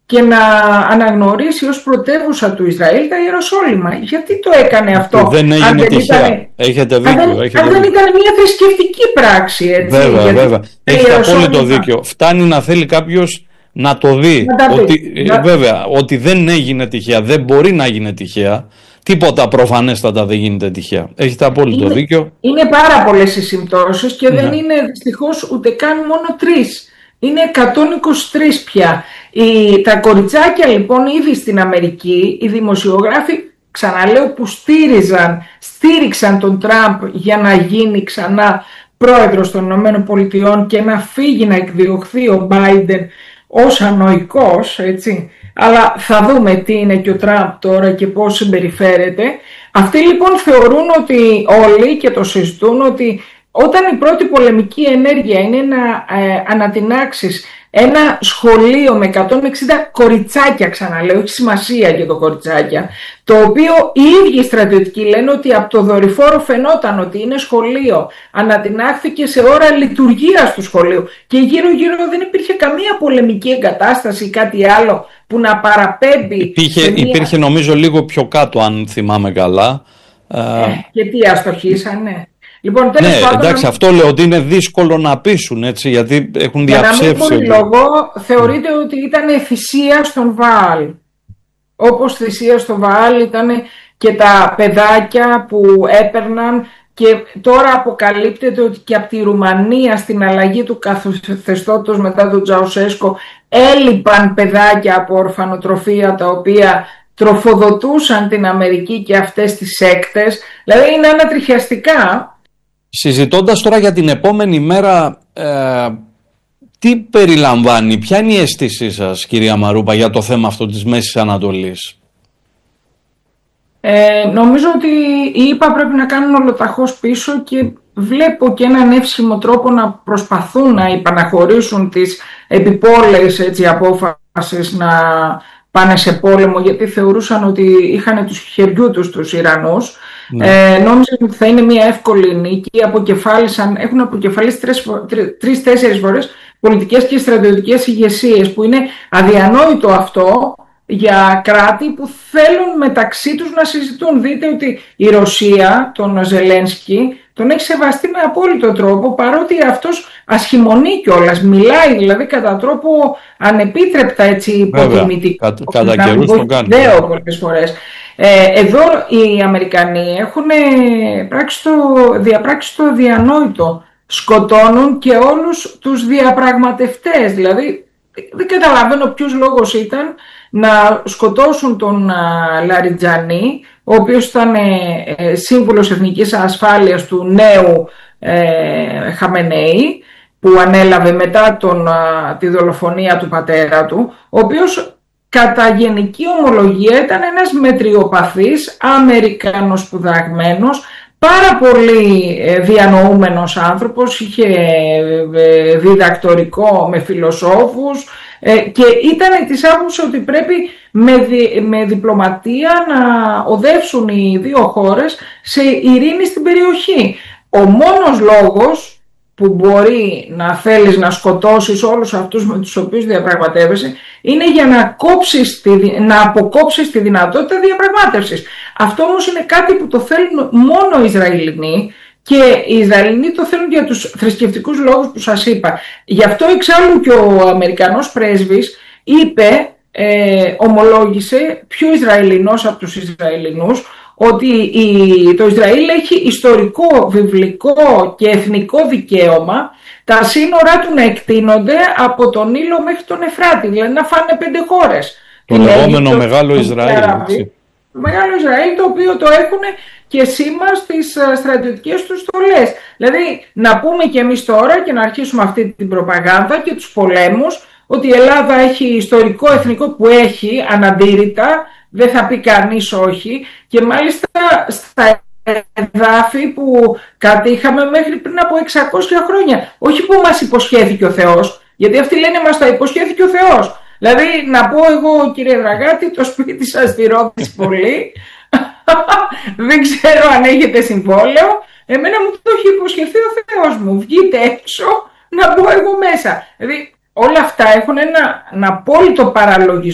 και να αναγνωρίσει ως πρωτεύουσα του Ισραήλ τα Ιεροσόλυμα. Γιατί το έκανε αυτό? Δεν έγινε τυχαία. Έχετε δίκιο. Αν δεν ήταν μια θρησκευτική πράξη, έτσι. Βέβαια. Έχετε απόλυτο δίκιο. Φτάνει να θέλει κάποιος να το δει. Βέβαια, ότι δεν έγινε τυχαία. Δεν μπορεί να γίνει τυχαία. Τίποτα προφανέστατα δεν γίνεται τυχαία. Έχετε απόλυτο δίκιο. Είναι πάρα πολλές οι συμπτώσεις και δεν είναι δυστυχώς ούτε καν μόνο 3. Είναι 123 πια. Τα κοριτσάκια λοιπόν ήδη στην Αμερική, οι δημοσιογράφοι, ξαναλέω, που στήριξαν τον Τραμπ για να γίνει ξανά πρόεδρος των ΗΠΑ και να φύγει, να εκδιωχθεί ο Μπάιντεν ως ανοϊκός, έτσι. Αλλά θα δούμε τι είναι και ο Τραμπ τώρα και πώς συμπεριφέρεται. Αυτοί λοιπόν θεωρούν ότι όλοι, και το συζητούν, ότι όταν η πρώτη πολεμική ενέργεια είναι να ανατινάξεις ένα σχολείο με 160 κοριτσάκια, ξαναλέω, έχει σημασία για το κοριτσάκια, το οποίο οι ίδιοι στρατιωτικοί λένε ότι από το δορυφόρο φαινόταν ότι είναι σχολείο, ανατινάχθηκε σε ώρα λειτουργίας του σχολείου και γύρω-γύρω δεν υπήρχε καμία πολεμική εγκατάσταση ή κάτι άλλο που να παραπέμπει. Υπήρχε νομίζω λίγο πιο κάτω, αν θυμάμαι καλά. Και τι αστοχήσανε. Λοιπόν, εντάξει, αυτό λέω ότι είναι δύσκολο να πείσουν, έτσι, γιατί έχουν διαψεύσει. Για να μην πω λόγο, θεωρείται ότι ήταν θυσία στον Βαάλ. Όπως θυσία στον Βαάλ ήταν και τα παιδάκια που έπαιρναν, και τώρα αποκαλύπτεται ότι και από τη Ρουμανία στην αλλαγή του καθεστώτος μετά τον Τσαουσέσκο έλειπαν παιδάκια από ορφανοτροφία τα οποία τροφοδοτούσαν την Αμερική και αυτές τις σέκτες. Δηλαδή είναι ανατριχιαστικά. Συζητώντας τώρα για την επόμενη μέρα, τι περιλαμβάνει, ποια είναι η αίσθησή σας, κυρία Μαρούπα, για το θέμα αυτό της Μέσης Ανατολής? Νομίζω ότι οι ΗΠΑ πρέπει να κάνουν ολοταχώς πίσω και βλέπω και έναν εύσχυμο τρόπο να προσπαθούν να υπαναχωρήσουν τις επιπόλαιες, έτσι, απόφασεις να πάνε σε πόλεμο, γιατί θεωρούσαν ότι είχαν τους χεριού τους Ιρανούς. Νόμιζαν ότι θα είναι μια εύκολη νίκη. Έχουν αποκεφαλίσει 3-4 φορές πολιτικές και στρατιωτικές ηγεσίες, που είναι αδιανόητο αυτό για κράτη που θέλουν μεταξύ τους να συζητούν. Δείτε ότι η Ρωσία, τον Ζελένσκι, τον έχει σεβαστεί με απόλυτο τρόπο, παρότι αυτός ασχημονεί κιόλας, μιλάει δηλαδή κατά τρόπο ανεπίτρεπτα, έτσι, υποτιμητικό. Κατά καιρούς τον κάνει. Πολλές φορές. Εδώ οι Αμερικανοί έχουν διαπράξει το αδιανόητο. Σκοτώνουν και όλους τους διαπραγματευτές. Δηλαδή δεν καταλαβαίνω ποιος λόγος ήταν να σκοτώσουν τον Λαριτζανί, ο οποίος ήταν σύμβουλος εθνικής ασφάλειας του νέου Χαμενέη, που ανέλαβε μετά τη δολοφονία του πατέρα του, ο οποίος κατά γενική ομολογία ήταν ένας μετριοπαθής, Αμερικανός σπουδαγμένος, πάρα πολύ διανοούμενος άνθρωπος, είχε διδακτορικό με φιλοσόφους και ήταν της άποψης ότι πρέπει με διπλωματία να οδεύσουν οι δύο χώρες σε ειρήνη στην περιοχή. Ο μόνος λόγος που μπορεί να θέλεις να σκοτώσεις όλους αυτούς με τους οποίους διαπραγματεύεσαι είναι για να αποκόψεις τη δυνατότητα διαπραγμάτευσης. Αυτό όμως είναι κάτι που το θέλουν μόνο οι Ισραηλινοί, και οι Ισραηλινοί το θέλουν για τους θρησκευτικούς λόγους που σας είπα. Γι' αυτό εξάλλου και ο Αμερικανός πρέσβης ομολόγησε, πιο Ισραηλινός από τους Ισραηλινούς, ότι το Ισραήλ έχει ιστορικό, βιβλικό και εθνικό δικαίωμα τα σύνορά του να εκτείνονται από τον Νείλο μέχρι τον Εφράτη, δηλαδή να φάνε 5 χώρες. Το λεγόμενο Μεγάλο Ισραήλ. Μεγάλο Ισραήλ, το οποίο το έχουν και σήμα στις στρατιωτικές τους στολές. Δηλαδή να πούμε και εμείς τώρα και να αρχίσουμε αυτή την προπαγάνδα και τους πολέμους, ότι η Ελλάδα έχει ιστορικό, εθνικό, που έχει αναντήρητα, δεν θα πει κανείς όχι, και μάλιστα στα εδάφη που κατήχαμε μέχρι πριν από 600 χρόνια. Όχι που μας υποσχέθηκε ο Θεός, γιατί αυτοί λένε μας τα υποσχέθηκε ο Θεός. Δηλαδή να πω εγώ, κύριε Δραγάτη, το σπίτι σας στη Ρόδη πολύ, δεν ξέρω αν έχετε συμβόλαιο, εμένα μου το έχει υποσχεθεί ο Θεός μου, βγείτε έξω να μπω εγώ μέσα. Δηλαδή όλα αυτά έχουν ένα απόλυτο παραλογισμό